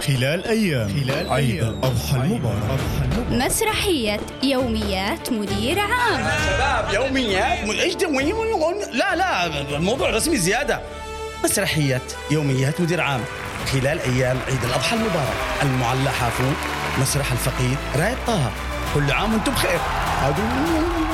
خلال أيام عيد الأضحى المبارك. مسرحية يوميات مدير عام. شباب يوميات ايش لا الموضوع رسمي زيادة. مسرحية يوميات مدير عام خلال أيام عيد الأضحى المبارك. المعلى حافون، مسرح الفقيد، رايد طه. كل عام وانتم بخير.